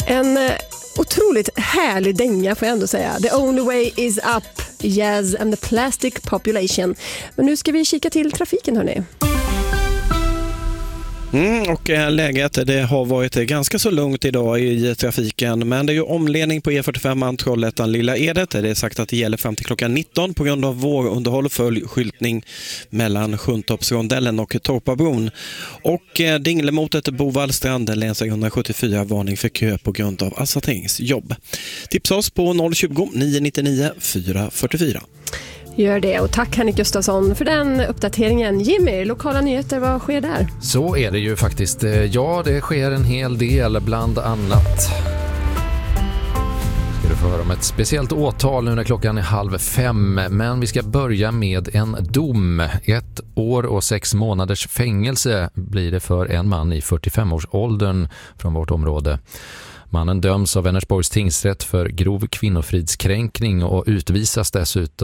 En otroligt härlig dänga får jag ändå säga. The only way is up, Jazz and the Plastic Population. Men nu ska vi kika till trafiken, hörni. Och läget, det har varit ganska så lugnt idag i trafiken, men det är ju omledning på E45 Trollhättan Lilla Edet. Det är sagt att det gäller fram till klockan 19 på grund av vårunderhåll, skyltning mellan Sjuntorpsrondellen och Torpabron. Och Dinglemotet Bovallstrand länsväg 174, varning för kö på grund av asfalteringsjobb. Tipsa oss på 020 999 444. Gör det, och tack Henrik Gustafsson för den uppdateringen. Jimmy, lokala nyheter, vad sker där? Så är det ju faktiskt. Ja, det sker en hel del, bland annat ska du få höra om ett speciellt åtal nu när klockan är 4:30. Men vi ska börja med en dom. 1 år och 6 månaders fängelse blir det för en man i 45-årsåldern från vårt område. Mannen döms av Vänersborgs tingsrätt för grov kvinnofridskränkning och utvisas dessutom